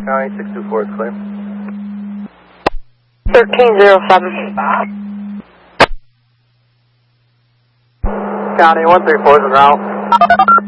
County 624 is clear. 1307. County 134 is en route.